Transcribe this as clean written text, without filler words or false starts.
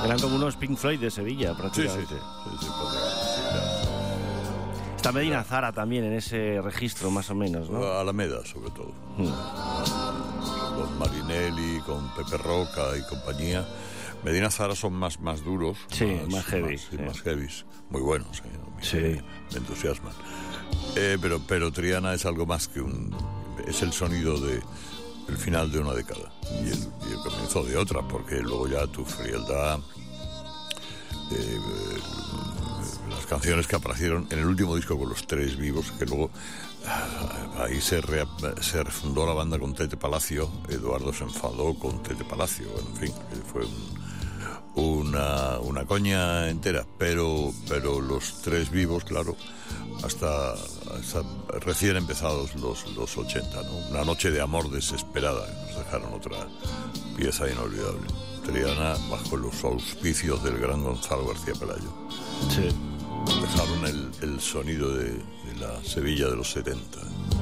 Eran como unos Pink Floyd de Sevilla, prácticamente. Sí, prácticamente. Está Medina Zara también en ese registro, más o menos, ¿no? Alameda, sobre todo. Con Marinelli, con Pepe Roca y compañía. Medina Zara son más duros. Sí, más heavy. Más heavies. Muy buenos, Sí. Me entusiasman. Pero Triana es algo más que es el sonido del final de una década y el comienzo de otra, porque luego ya Tu frialdad, las canciones que aparecieron en el último disco con los Tres Vivos, que luego ahí se refundó la banda con Tete Palacio. Eduardo se enfadó con Tete Palacio, en fin, fue una coña entera, pero los Tres Vivos, claro, hasta recién empezados los 80, ¿no? Una noche de amor desesperada, que nos dejaron otra pieza inolvidable. Triana bajo los auspicios del gran Gonzalo García Pelayo. Sí. Dejaron el sonido de la Sevilla de los 70.